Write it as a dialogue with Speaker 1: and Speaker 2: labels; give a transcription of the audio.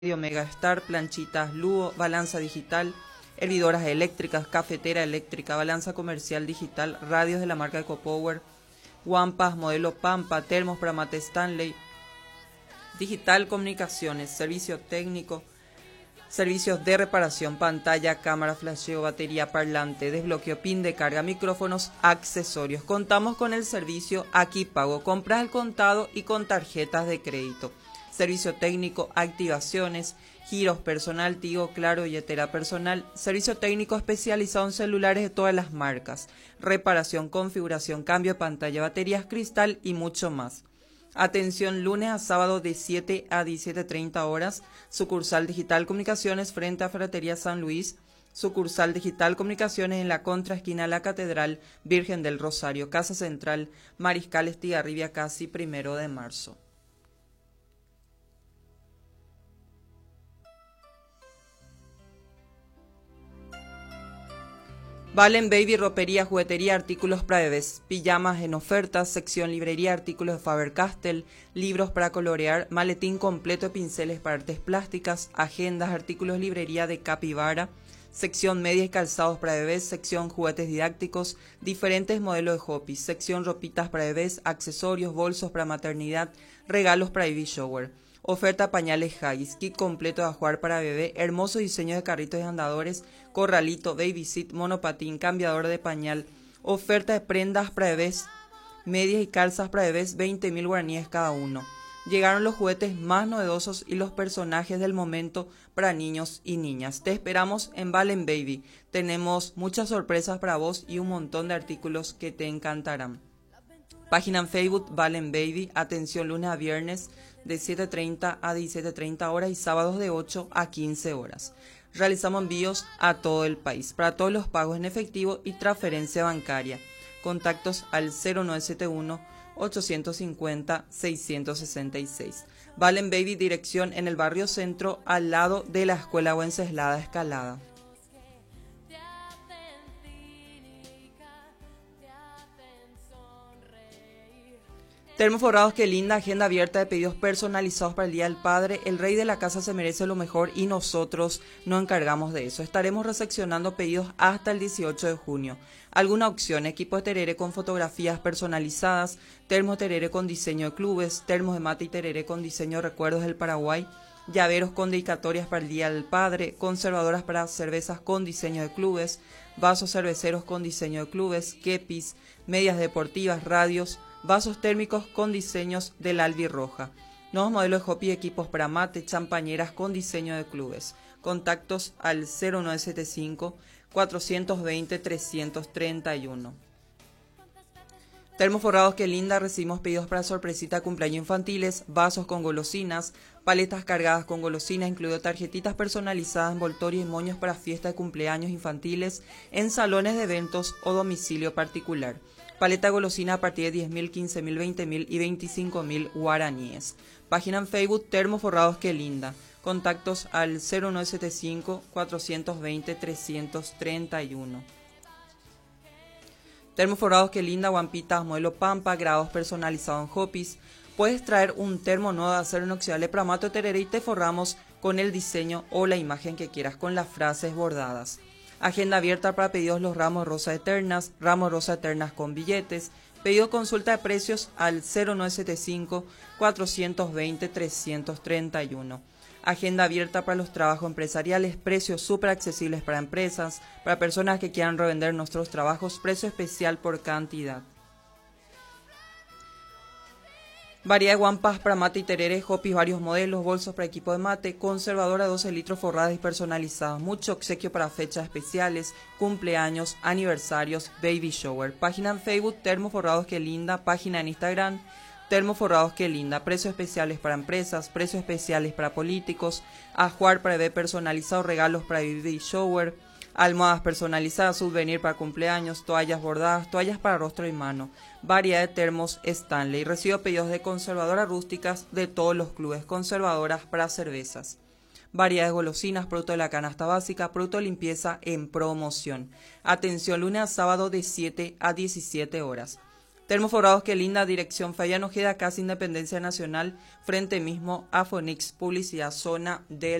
Speaker 1: Megastar, planchitas Luo, balanza digital, hervidoras eléctricas, cafetera eléctrica, balanza comercial digital, radios de la marca EcoPower, guampas modelo Pampa, termos para mate Stanley, digital comunicaciones, servicio técnico, servicios de reparación, pantalla, cámara, flasheo, batería, parlante, desbloqueo, pin de carga, micrófonos, accesorios. Contamos con el servicio Aquí Pago, compras al contado y con tarjetas de crédito. Servicio técnico, activaciones, giros personal, Tigo, Claro, billetera personal, servicio técnico especializado en celulares de todas las marcas, reparación, configuración, cambio de pantalla, baterías cristal y mucho más. Atención lunes a sábado de 7 a 17:30 horas, sucursal Digital Comunicaciones frente a Ferretería San Luis, sucursal Digital Comunicaciones en la contraesquina La Catedral, Virgen del Rosario, Casa Central, Mariscal Estigarribia, casi 1 de marzo. Valen Baby, ropería, juguetería, artículos para bebés, pijamas en ofertas, sección librería, artículos de Faber-Castell, libros para colorear, maletín completo de pinceles para artes plásticas, agendas, artículos de librería de Capibara, sección medias y calzados para bebés, sección juguetes didácticos, diferentes modelos de hoppies, sección ropitas para bebés, accesorios, bolsos para maternidad, regalos para baby shower. Oferta pañales Haggis, kit completo de ajuar para bebé, hermoso diseño de carritos y andadores, corralito, baby seat, monopatín, cambiador de pañal. Oferta de prendas para bebés, medias y calzas para bebés, 20.000 guaraníes cada uno. Llegaron los juguetes más novedosos y los personajes del momento para niños y niñas. Te esperamos en Valen Baby. Tenemos muchas sorpresas para vos y un montón de artículos que te encantarán. Página en Facebook Valen Baby, atención lunes a viernes de 7:30 a 17:30 horas y sábados de 8 a 15 horas. Realizamos envíos a todo el país para todos los pagos en efectivo y transferencia bancaria. Contactos al 0971-850-666. Valen Baby, dirección en el barrio Centro, al lado de la Escuela Wenceslada Escalada. Termoforrados Qué Linda, agenda abierta de pedidos personalizados para el Día del Padre. El rey de la casa se merece lo mejor y nosotros nos encargamos de eso. Estaremos recepcionando pedidos hasta el 18 de junio. Alguna opción: equipos de tereré con fotografías personalizadas, termos de tereré con diseño de clubes, termos de mate y tereré con diseño de recuerdos del Paraguay, llaveros con dedicatorias para el Día del Padre, conservadoras para cervezas con diseño de clubes, vasos cerveceros con diseño de clubes, kepis, medias deportivas, radios, vasos térmicos con diseños del albirroja. Nuevos modelos de hoppy y equipos para mate, champañeras con diseño de clubes. Contactos al 0975-420-331. Termoforrados Qué Linda, recibimos pedidos para sorpresita de cumpleaños infantiles, vasos con golosinas, paletas cargadas con golosinas, incluido tarjetitas personalizadas, envoltorios y moños para fiesta de cumpleaños infantiles en salones de eventos o domicilio particular. Paleta golosina a partir de 10.000, 15.000, 20.000 y 25.000 guaraníes. Página en Facebook Termoforrados Qué Linda. Contactos al 0975-420-331. Termoforrados Qué Linda, guampitas modelo Pampa, grados personalizados en hoppies. Puedes traer un termo nuevo de acero inoxidable para mate o tereré y te forramos con el diseño o la imagen que quieras con las frases bordadas. Agenda abierta para pedidos los ramos rosa eternas con billetes. Pedido consulta de precios al 0975-420-331. Agenda abierta para los trabajos empresariales, precios súper accesibles para empresas, para personas que quieran revender nuestros trabajos, precio especial por cantidad. Variedad de guampas para mate y tereré, hoppies, varios modelos, bolsos para equipo de mate, conservadora 12 litros forradas y personalizadas, mucho obsequio para fechas especiales, cumpleaños, aniversarios, baby shower. Página en Facebook, Termoforrados Qué Linda, página en Instagram, Termoforrados Qué Linda, precios especiales para empresas, precios especiales para políticos, ajuar para bebé personalizado, regalos para baby shower, almohadas personalizadas, souvenir para cumpleaños, toallas bordadas, toallas para rostro y mano, variedad de termos Stanley. Recibo pedidos de conservadoras rústicas de todos los clubes, conservadoras para cervezas. Variedad de golosinas, producto de la canasta básica, producto de limpieza en promoción. Atención lunes a sábado de 7 a 17 horas. Termoforrados que linda, dirección Fabián Ojeda, Casa Independencia Nacional, frente mismo a Fonix, publicidad zona del